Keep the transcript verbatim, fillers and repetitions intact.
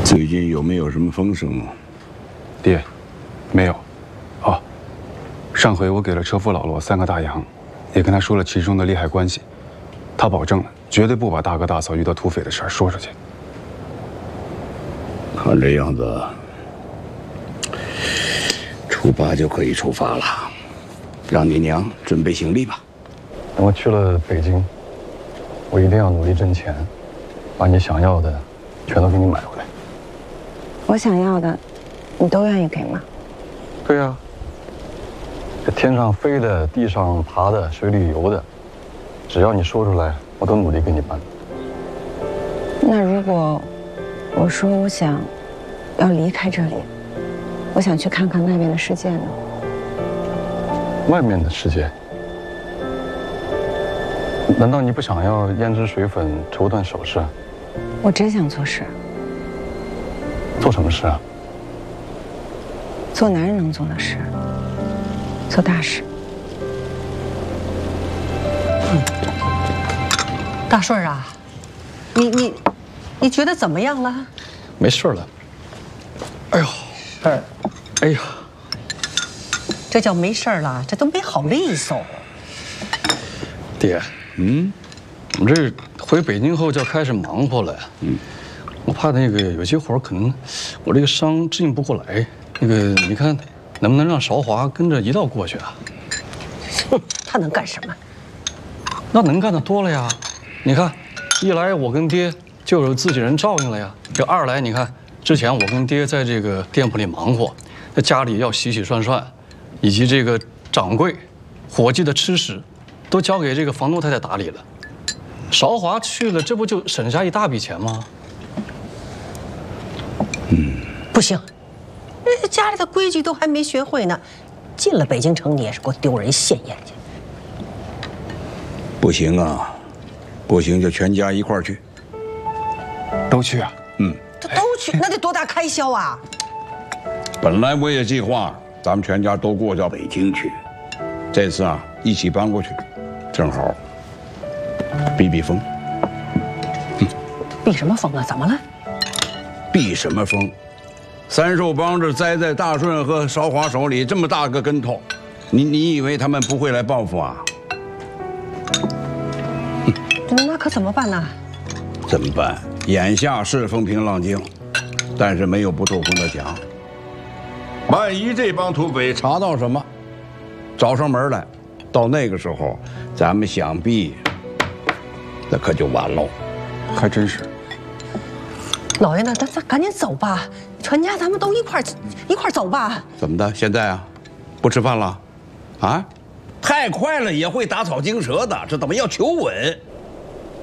最近有没有什么风声啊？ 爹，没有。哦，上回我给了车夫老罗三个大洋，也跟他说了其中的利害关系，他保证了绝对不把大哥大嫂遇到土匪的事儿说出去。 看这样子，初八就可以出发了，让你娘准备行李吧。 等我去了北京，我一定要努力挣钱，把你想要的全都给你买回来。 我想要的，你都愿意给吗？ 对呀，这天上飞的、地上爬的、水里游的，只要你说出来，我都努力给你办。 那如果我说我想要离开这里，我想去看看外面的世界呢？ 外面的世界？难道你不想要胭脂水粉、绸缎首饰？ 我只想做事。 做什么事啊？ 做男人能做的事，做大事。 嗯，大顺啊，你你你觉得怎么样了？ 没事了。哎呦， 事儿， 哎呀， 这叫没事了，这都没好利索。 爹，嗯，我们这回北京后就要开始忙活了。嗯，我怕那个有些活可能我这个伤适应不过来。那个你看，能不能让韶华跟着一道过去啊？ 哼，他能干什么？ 那能干的多了呀。你看，一来我跟爹就有自己人照应了呀。这二来，你看之前我跟爹在这个店铺里忙活，在家里要洗洗涮涮，以及这个掌柜、伙计的吃食，都交给这个房东太太打理了。韶华去了，这不就省下一大笔钱吗？ 嗯，不行，这家里的规矩都还没学会呢，进了北京城你也是给我丢人现眼去。 不行啊，不行就全家一块儿去。 都去啊？ 嗯， 这都去，那得多大开销啊！ 本来我也计划咱们全家都过到北京去，这次啊一起搬过去，正好避避风。 嗯，避什么风啊？怎么了？ 避什么风？三寿帮这栽在大顺和韶华手里这么大个跟头，你你以为他们不会来报复啊？ 那可怎么办呢？ 怎么办？眼下是风平浪静，但是没有不透风的墙。万一这帮土匪查到什么，找上门来，到那个时候，咱们想避，那可就完喽。 还真是。 老爷呢？咱咱赶紧走吧，全家咱们都一块一块走吧。 怎么的？现在啊，不吃饭了？啊？太快了也会打草惊蛇的，这怎么要求稳？